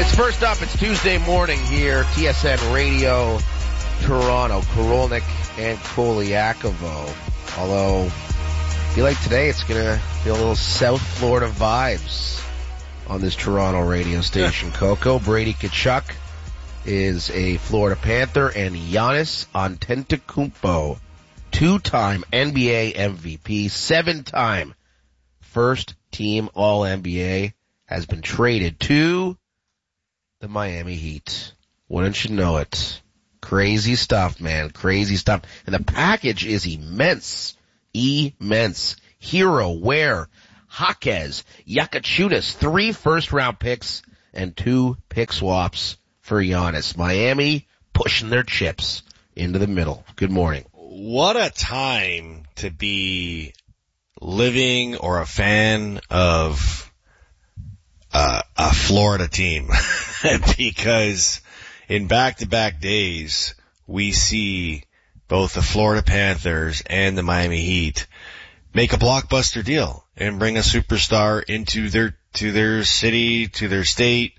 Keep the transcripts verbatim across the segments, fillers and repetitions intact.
It's first up. It's Tuesday morning here, T S N Radio, Toronto, Korolnik and Koliakovo. Although, I feel like today it's going to feel a little South Florida vibes on this Toronto radio station. Coco, Brady Tkachuk is a Florida Panther, and Giannis Antetokounmpo, two-time N B A M V P, seven-time first-team All N B A, has been traded to the Miami Heat. Wouldn't you know it? Crazy stuff, man. Crazy stuff. And the package is immense. Immense. Hero, Ware, Jaquez, Yakachunas, three first-round picks, and two pick swaps for Giannis. Miami pushing their chips into the middle. Good morning. What a time to be living or a fan of uh, a Florida team. Because in back-to-back days, we see both the Florida Panthers and the Miami Heat make a blockbuster deal and bring a superstar into their, to their city, to their state.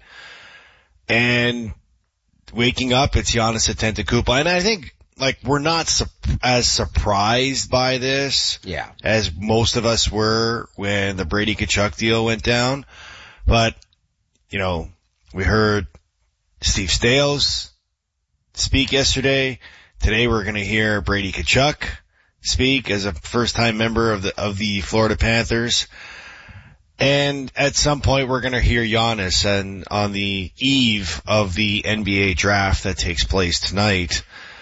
And waking up, it's Giannis Antetokounmpo. And I think, like, we're not su- as surprised by this yeah. as most of us were when the Brady Tkachuk deal went down. But, you know, we heard Steve Staios speak yesterday. Today we're going to hear Brady Tkachuk speak as a first-time member of the of the Florida Panthers. And at some point we're going to hear Giannis, and on the eve of the N B A draft that takes place tonight.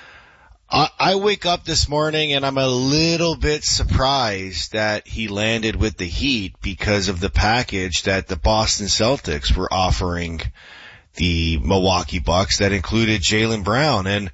I, I wake up this morning and I'm a little bit surprised that he landed with the Heat because of the package that the Boston Celtics were offering the Milwaukee Bucks that included Jaylen Brown. And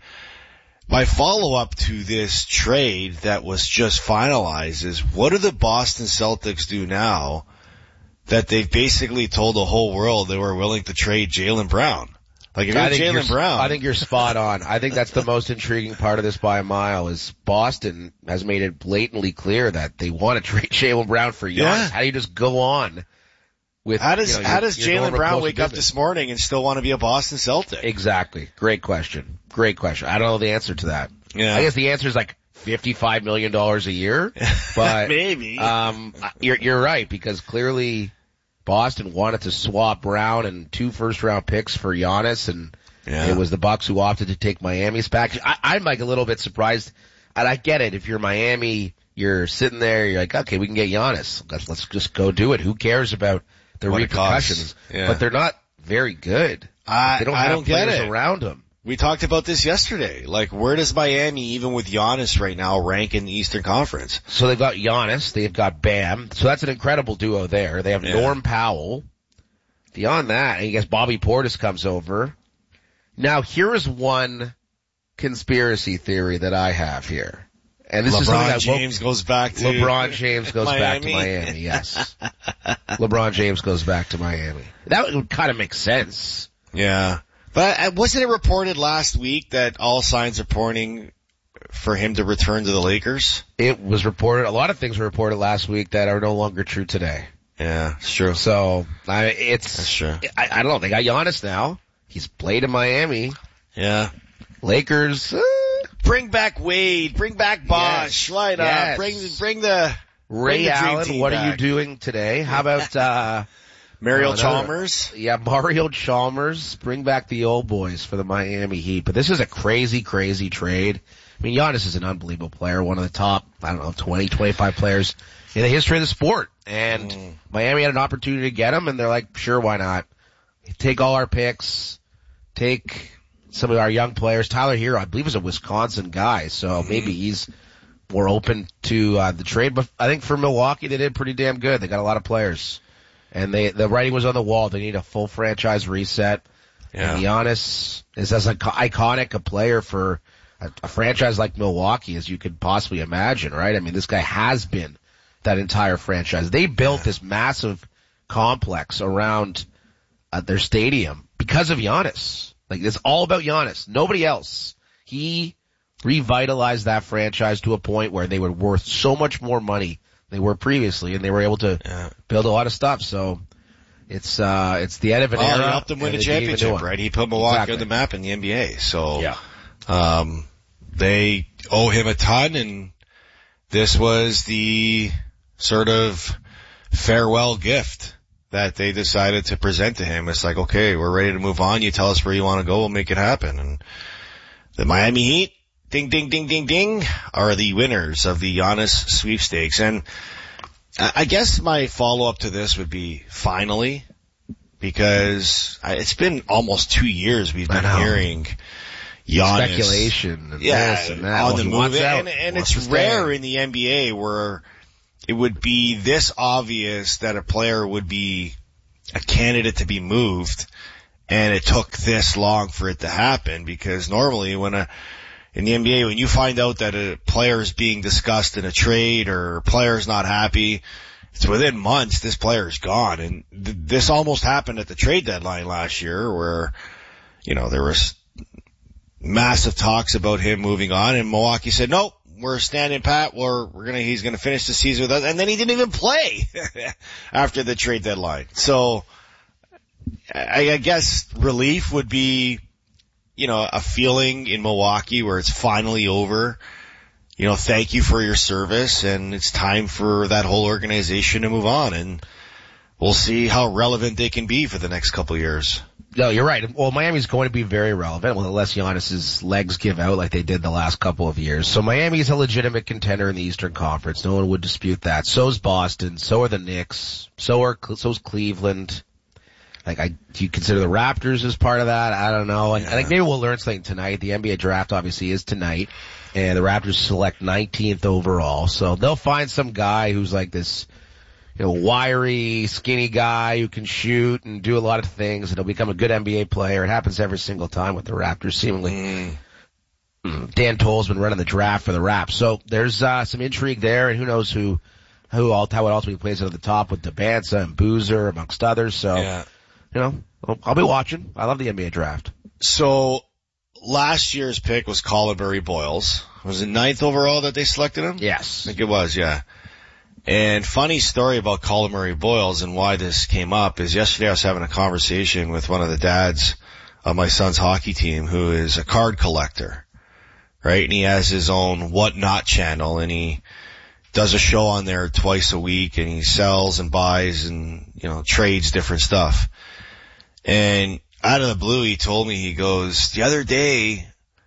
my follow-up to this trade that was just finalized is, what do the Boston Celtics do now that they've basically told the whole world they were willing to trade Jaylen Brown? Like, if you're Jaylen Brown. I think you're spot on. I think that's the most intriguing part of this by a mile is Boston has made it blatantly clear that they want to trade Jaylen Brown for Giannis. Yeah. How do you just go on with, how does, you know, how your, does your Jaylen Brown wake business? up this morning and still want to be a Boston Celtic? Exactly. Great question. Great question. I don't know the answer to that. Yeah. I guess the answer is like fifty-five million dollars a year, but maybe. Um, you're, you're right, because clearly Boston wanted to swap Brown and two first-round picks for Giannis, and yeah. it was the Bucks who opted to take Miami's package. I, I'm like a little bit surprised, and I get it. If you're Miami, you're sitting there, you're like, okay, we can get Giannis. Let's, let's just go do it. Who cares about the what repercussions? Yeah. But they're not very good. I, they don't I have don't get players it. around them. We talked about this yesterday. Like, where does Miami, even with Giannis right now, rank in the Eastern Conference? So they've got Giannis, they've got Bam. So that's an incredible duo there. They have yeah. Norm Powell. Beyond that, I guess Bobby Portis comes over. Now, here is one conspiracy theory that I have here. And this LeBron is something that James woke, goes back to LeBron James goes Miami. back to Miami, yes. LeBron James goes back to Miami. That would kind of make sense. Yeah. But wasn't it reported last week that all signs are pointing for him to return to the Lakers? It was reported, a lot of things were reported last week that are no longer true today. Yeah, it's true. So, I, it's, That's true. I, I don't know, they got Giannis now. He's played in Miami. Yeah. Lakers, uh, bring back Wade, bring back Bosh, yes. light yes. up, bring, bring the, Ray bring the Dream Allen, Team what back. are you doing today? How about, uh, Mario oh, no, Chalmers? Yeah, Mario Chalmers. Bring back the old boys for the Miami Heat. But this is a crazy, crazy trade. I mean, Giannis is an unbelievable player, one of the top, I don't know, twenty, twenty-five players in the history of the sport. And mm. Miami had an opportunity to get him, and they're like, sure, why not? Take all our picks, take some of our young players. Tyler Hero, I believe, is a Wisconsin guy, so mm. maybe he's more open to uh, the trade. But I think for Milwaukee, they did pretty damn good. They got a lot of players. And they, the writing was on the wall. They need a full franchise reset. Yeah. And Giannis is as iconic a player for a, a franchise like Milwaukee as you could possibly imagine, right? I mean, this guy has been that entire franchise. They built yeah. this massive complex around uh, their stadium because of Giannis. Like, it's all about Giannis. Nobody else. He revitalized that franchise to a point where they were worth so much more money they were previously, and they were able to yeah. build a lot of stuff. So It's, uh, it's the end of an well, era. He helped them win a championship, right? He put Milwaukee exactly. on the map in the N B A. So, yeah. um, they owe him a ton, and this was the sort of farewell gift that they decided to present to him. It's like, okay, we're ready to move on. You tell us where you want to go, we'll make it happen. And the Miami Heat, ding, ding, ding, ding, ding, are the winners of the Giannis sweepstakes. And I guess my follow-up to this would be finally, because it's been almost two years we've been hearing Giannis. Speculation and yeah, this and that. on well, the move. And, and it's rare in the N B A where it would be this obvious that a player would be a candidate to be moved, and it took this long for it to happen, because normally when a, in the N B A, when you find out that a player is being discussed in a trade or a player is not happy, it's within months this player is gone. And th- this almost happened at the trade deadline last year where, you know, there was massive talks about him moving on, and Milwaukee said, nope, we're standing pat. We're, we're gonna, he's gonna finish the season with us. And then he didn't even play after the trade deadline. So I, I guess relief would be, you know, a feeling in Milwaukee where it's finally over. You know, thank you for your service, and it's time for that whole organization to move on, and we'll see how relevant they can be for the next couple of years. No, you're right. Well, Miami's going to be very relevant, well, unless Giannis's legs give out like they did the last couple of years. So Miami's a legitimate contender in the Eastern Conference. No one would dispute that. So's Boston. So are the Knicks. So are, so's Cleveland. Like, I, do you consider the Raptors as part of that? I don't know. Yeah. I think maybe we'll learn something tonight. The N B A draft obviously is tonight, and the Raptors select nineteenth overall. So they'll find some guy who's like this, you know, wiry, skinny guy who can shoot and do a lot of things, and he'll become a good N B A player. It happens every single time with the Raptors, seemingly. Mm. Dan Toll's been running the draft for the Raps. So there's, uh, some intrigue there, and who knows who, who, how it ultimately plays at the top with Debanza and Boozer, amongst others. So. Yeah. You know, I'll be watching. I love the N B A draft. So, last year's pick was Colin Murray Boyles. Was it ninth overall that they selected him? Yes. I think it was, yeah. And funny story about Colin Murray Boyles and why this came up is yesterday I was having a conversation with one of the dads of my son's hockey team who is a card collector, right? And he has his own Whatnot channel, and he does a show on there twice a week, and he sells and buys and, you know, trades different stuff. And out of the blue, he told me, he goes, the other day,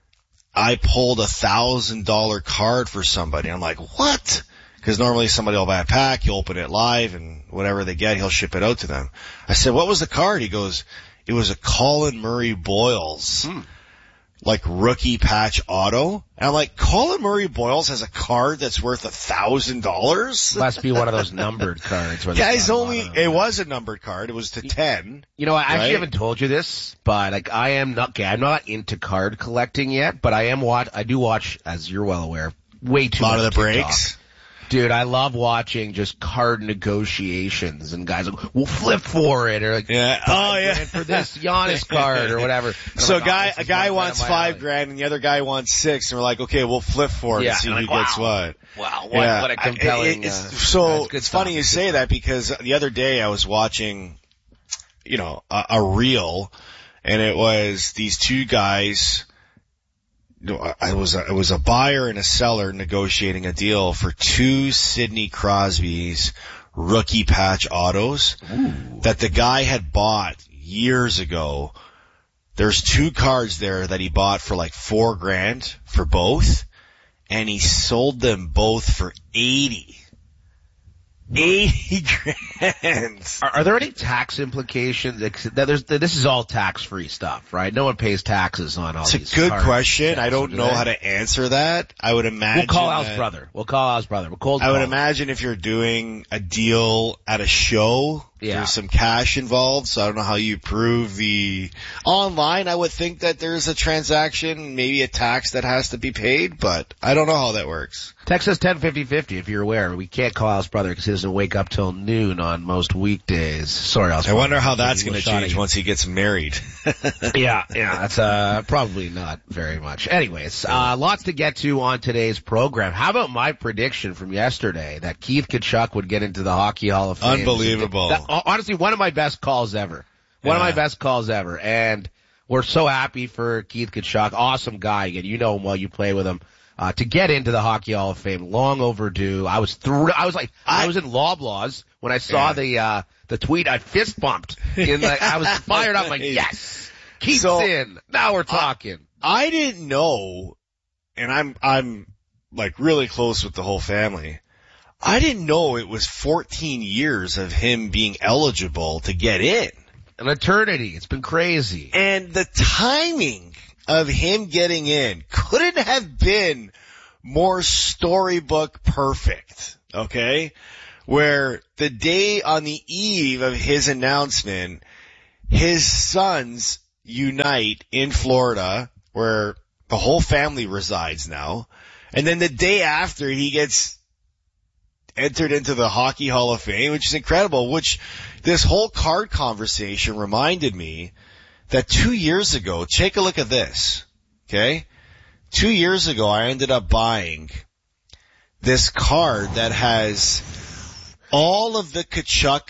I pulled a thousand dollar card for somebody. I'm like, what? Because normally somebody will buy a pack, he'll open it live, and whatever they get, he'll ship it out to them. I said, what was the card? He goes, it was a Colin Murray Boyles. Hmm. Like rookie patch auto. And I'm like, Colin Murray Boyles has a card that's worth a thousand dollars? Must be one of those numbered cards. Where Guys, only, it was a numbered card. It was to ten. You know, I actually right? haven't told you this, but like I am not, okay, I'm not into card collecting yet, but I am watch, I do watch, as you're well aware, way too much A lot of the TikTok. breaks. Dude, I love watching just card negotiations and guys like, we'll flip for it, or like, yeah. oh yeah, for this Giannis card or whatever. So like, guy, oh, a guy wants five alley. grand and the other guy wants six, and we're like, okay, we'll flip for it yeah, and see and who like, gets wow. what. Wow, what, yeah. what a compelling, it, it's, uh, so it's funny you it's say that, because the other day I was watching, you know, a, a reel, and it was these two guys. I was a, it was a buyer and a seller negotiating a deal for two Sidney Crosby's rookie patch autos. Ooh. That the guy had bought years ago. There's two cards there that he bought for like four grand for both, and he sold them both for eighty. Eighty grand. Are, are there any tax implications? There's, this is all tax-free stuff, right? No one pays taxes on all it's these. It's a good question. I don't do know they? how to answer that. I would imagine. We'll call Al's that, brother. We'll call Al's brother. We'll call. I would call imagine if you're doing a deal at a show, yeah. there's some cash involved. So I don't know how you prove the online. I would think that there's a transaction, maybe a tax that has to be paid, but I don't know how that works. Text us ten fifty fifty if you're aware. We can't call Al's brother because he doesn't wake up till noon on most weekdays. Sorry, Al's I brother. wonder how that's going to change once he gets married. yeah, yeah, that's uh probably not very much. Anyways, uh lots to get to on today's program. How about my prediction from yesterday that Keith Tkachuk would get into the Hockey Hall of Fame? Unbelievable. That, honestly, one of my best calls ever. One yeah. of my best calls ever. And we're so happy for Keith Tkachuk. Awesome guy. Again, you know him well. You play with him. Uh, to get into the Hockey Hall of Fame, long overdue. I was thr- I was like, I, I was in Loblaws when I saw yeah. the, uh, the tweet. I fist bumped. In the, I was fired up like, yes, Keith's so, in. Now we're talking. I, I didn't know, and I'm, I'm like really close with the whole family. I didn't know it was fourteen years of him being eligible to get in. An eternity. It's been crazy. And the timing of him getting in couldn't have been more storybook perfect, okay? Where the day on the eve of his announcement, his sons unite in Florida, where the whole family resides now, and then the day after he gets entered into the Hockey Hall of Fame, which is incredible, which this whole card conversation reminded me that two years ago, take a look at this, okay? Two years ago, I ended up buying this card that has all of the Tkachuk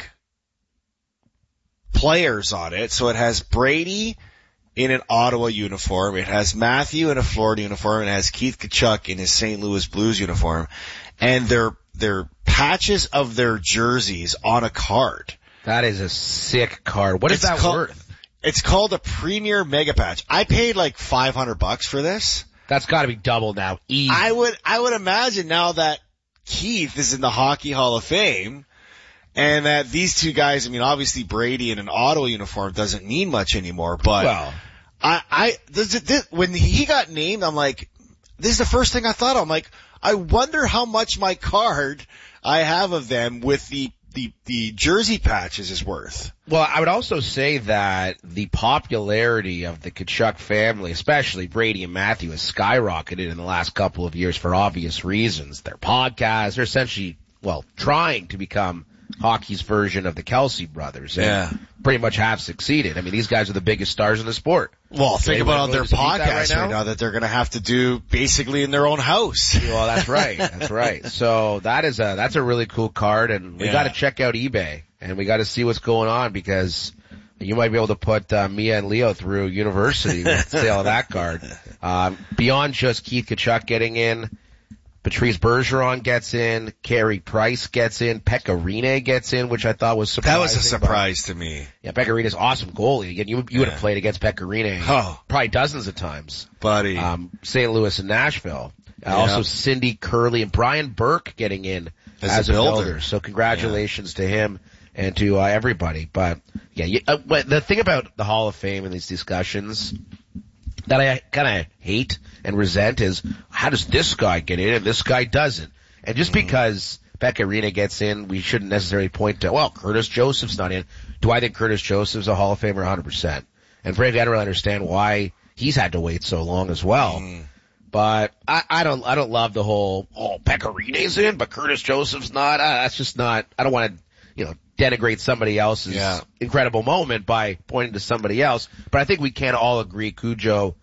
players on it. So it has Brady in an Ottawa uniform. It has Matthew in a Florida uniform. And it has Keith Tkachuk in his Saint Louis Blues uniform. And they're, they're patches of their jerseys on a card. That is a sick card. What is it's that called, worth? It's called a Premier Mega Patch. I paid like five hundred bucks for this. That's gotta be double now. Easy. I would, I would imagine now that Keith is in the Hockey Hall of Fame and that these two guys, I mean, obviously Brady in an Ottawa uniform doesn't mean much anymore, but well, I, I, this, this, when he got named, I'm like, this is the first thing I thought of. I'm like, I wonder how much my card I have of them with the The, the jersey patches is worth. Well, I would also say that the popularity of the Tkachuk family, especially Brady and Matthew, has skyrocketed in the last couple of years for obvious reasons. Their podcasts, they're essentially, well, trying to become hockey's version of the Kelsey brothers. And yeah. pretty much have succeeded. I mean, these guys are the biggest stars in the sport. Well, think about on their podcast right now? right now that they're going to have to do basically in their own house. Well, that's right. That's right. So that is a, that's a really cool card, and we yeah. got to check out eBay and we got to see what's going on because you might be able to put uh, Mia and Leo through university with the sale of that card. Um, beyond just Keith Tkachuk getting in, Patrice Bergeron gets in, Carey Price gets in, Pekka Rinne gets in, which I thought was surprising. That was a surprise to me. Yeah, Pekka Rinne's awesome goalie. Again, you, you yeah. would have played against Pekka Rinne oh. probably dozens of times. Buddy. Um, Saint Louis and Nashville. Uh, yeah. Also Cindy Curley and Brian Burke getting in as, as a, a builder. builder. So congratulations yeah. to him and to uh, everybody. But yeah, you, uh, but the thing about the Hall of Fame and these discussions that I kind of hate and resent is how does this guy get in and this guy doesn't? And just mm-hmm. because Pekka Rinne gets in, we shouldn't necessarily point to, well, Curtis Joseph's not in. Do I think Curtis Joseph's a Hall of Famer? one hundred percent. And frankly, I don't really understand why he's had to wait so long as well. Mm. But I, I don't, I don't love the whole, oh, Pekka Rinne's in, but Curtis Joseph's not. Uh, that's just not, I don't want to, you know, denigrate somebody else's yeah. incredible moment by pointing to somebody else. But I think we can all agree Cujo,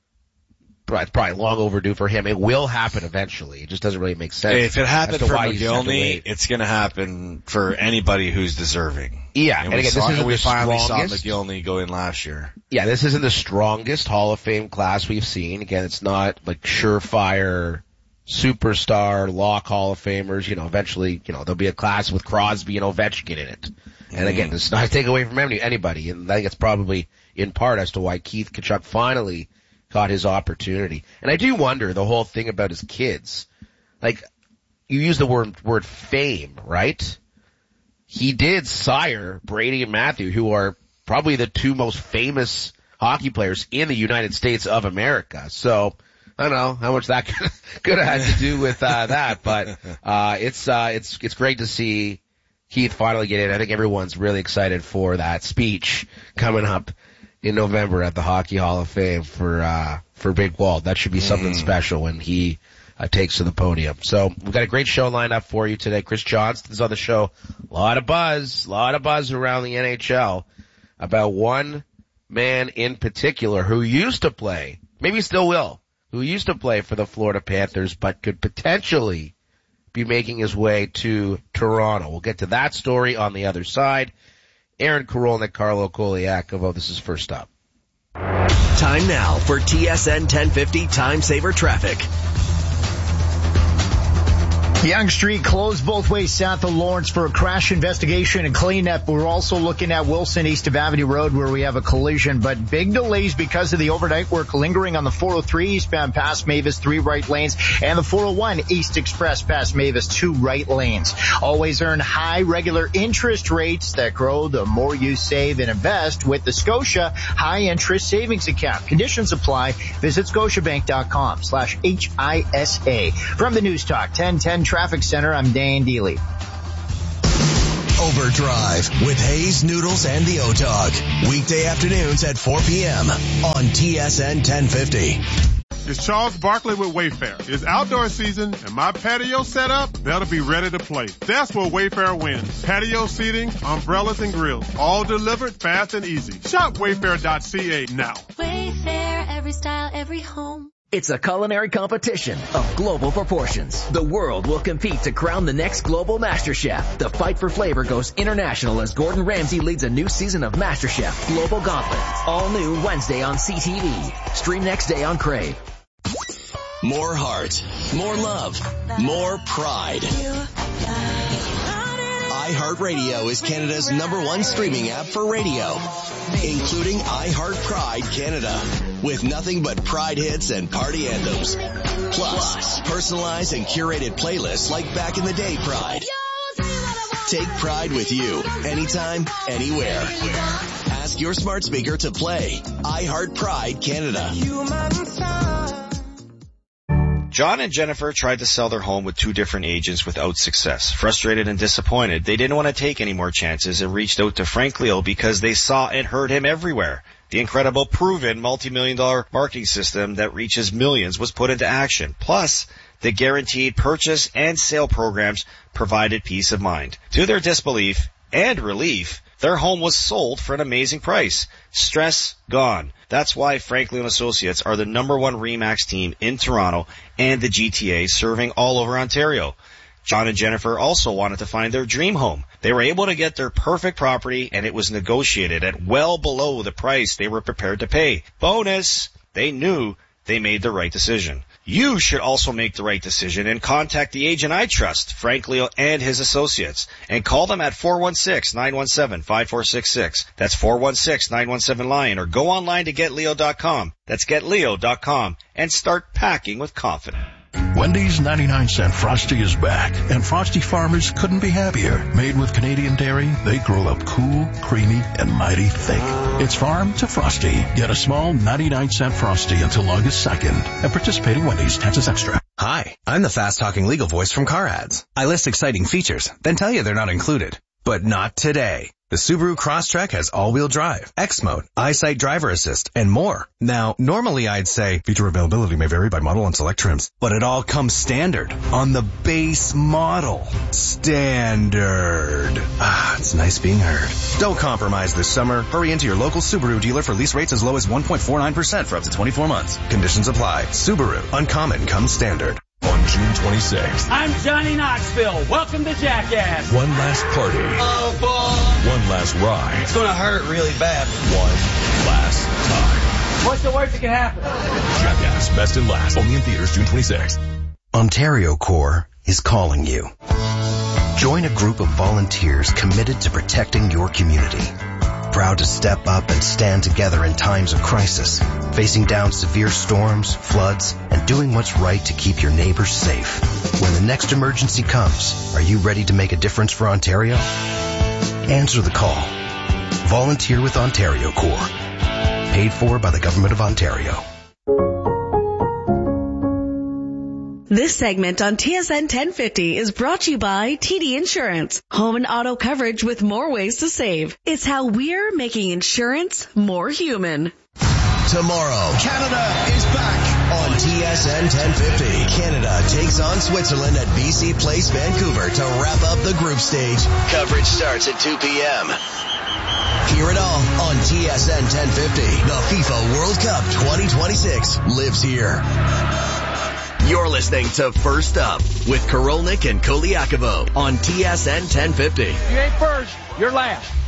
it's probably long overdue for him. It will happen eventually. It just doesn't really make sense. If it happened for McGillney, it's going to happen for anybody who's deserving. Yeah, and, and again, saw, this isn't we the finally strongest. saw McGillney go in last year. Yeah, this isn't the strongest Hall of Fame class we've seen. Again, it's not like surefire, superstar, lock Hall of Famers. You know, eventually, you know, there'll be a class with Crosby and Ovechkin in it. And again, this is not to take away from any, anybody, and I think it's probably in part as to why Keith Tkachuk finally got his opportunity. And I do wonder the whole thing about his kids. Like, you use the word, word fame, right? He did sire Brady and Matthew, who are probably the two most famous hockey players in the United States of America. So, I don't know how much that could, could have had to do with, uh, that, but, uh, it's, uh, it's, it's great to see Keith finally get in. I think everyone's really excited for that speech coming up in November at the Hockey Hall of Fame for, uh, for Big Walt. That should be something mm. special when he, uh, takes to the podium. So we've got a great show lined up for you today. Chris Johnston's on the show. A lot of buzz, a lot of buzz around the N H L about one man in particular who used to play, maybe still will, who used to play for the Florida Panthers, but could potentially be making his way to Toronto. We'll get to that story on the other side. Aaron Korolnik, Carlo Koliakovo, this is First Up. Time now for T S N ten fifty Time Saver Traffic. Yonge Street closed both ways south of Lawrence for a crash investigation and cleanup. We're also looking at Wilson east of Avenue Road where we have a collision, but big delays because of the overnight work lingering on the four oh three eastbound past Mavis, three right lanes, and the four oh one East Express past Mavis, two right lanes. Always earn high regular interest rates that grow the more you save and invest with the Scotia High Interest Savings Account. Conditions apply. Visit scotiabank.com slash H I S A. From the News Talk ten ten Traffic Center, I'm Dan Deely. Overdrive with Hayes, Noodles, and the O-Dog. Weekday afternoons at four p.m. on T S N ten fifty. It's Charles Barkley with Wayfair. It's outdoor season, and my patio set up better be ready to play. That's where Wayfair wins. Patio seating, umbrellas, and grills, all delivered fast and easy. Shop wayfair dot c a now. Wayfair, every style, every home. It's a culinary competition of global proportions. The world will compete to crown the next global MasterChef. The fight for flavor goes international as Gordon Ramsay leads a new season of MasterChef Global Gauntlet. All new Wednesday on C T V. Stream next day on Crave. More heart, more love, more pride. iHeartRadio is Canada's number one streaming app for radio, including iHeart Pride Canada, with nothing but Pride hits and party anthems. Plus, personalized and curated playlists like Back in the Day Pride. Take Pride with you, anytime, anywhere. Ask your smart speaker to play iHeart Pride Canada. John and Jennifer tried to sell their home with two different agents without success. Frustrated and disappointed, they didn't want to take any more chances and reached out to Frank Leo because they saw and heard him everywhere. The incredible, proven, multi-million dollar marketing system that reaches millions was put into action. Plus, the guaranteed purchase and sale programs provided peace of mind. To their disbelief and relief, their home was sold for an amazing price. Stress gone. That's why Franklin and Associates are the number one RE/MAX team in Toronto and the G T A, serving all over Ontario. John and Jennifer also wanted to find their dream home. They were able to get their perfect property, and it was negotiated at well below the price they were prepared to pay. Bonus! They knew they made the right decision. You should also make the right decision and contact the agent I trust, Frank Leo and his associates, and call them at four one six, nine one seven, five four six six. That's four one six, nine one seven, LION, or go online to get leo dot com. That's get leo dot com, and start packing with confidence. Wendy's ninety-nine cent Frosty is back, and Frosty farmers couldn't be happier. Made with Canadian dairy, they grow up cool, creamy, and mighty thick. It's farm to Frosty. Get a small ninety-nine cent Frosty until August second. At participating Wendy's, taxes extra. Hi, I'm the fast-talking legal voice from Car Ads. I list exciting features, then tell you they're not included. But not today. The Subaru Crosstrek has all-wheel drive, X-Mode, EyeSight driver assist, and more. Now, normally I'd say feature availability may vary by model and select trims, but it all comes standard on the base model. Standard. Ah, it's nice being heard. Don't compromise this summer. Hurry into your local Subaru dealer for lease rates as low as one point four nine percent for up to twenty-four months. Conditions apply. Subaru. Uncommon comes standard. On June twenty-sixth. I'm Johnny Knoxville. Welcome to Jackass. One last party. Oh, boy. One last ride. It's going to hurt really bad. One last time. What's the worst that can happen? Jackass, best and last. Only in theaters June twenty-sixth. Ontario Corps is calling you. Join a group of volunteers committed to protecting your community. Proud to step up and stand together in times of crisis, facing down severe storms, floods, and doing what's right to keep your neighbors safe. When the next emergency comes, are you ready to make a difference for Ontario? Answer the call. Volunteer with Ontario Corps. Paid for by the Government of Ontario. This segment on T S N ten fifty is brought to you by T D Insurance. Home and auto coverage with more ways to save. It's how we're making insurance more human. Tomorrow, Canada is back on T S N ten fifty. Canada takes on Switzerland at B C Place, Vancouver to wrap up the group stage. Coverage starts at two p.m. Hear it all on T S N ten fifty. The FIFA World Cup twenty twenty-six lives here. You're listening to First Up with Korolnik and Koliakovo on T S N ten fifty. You ain't first, you're last.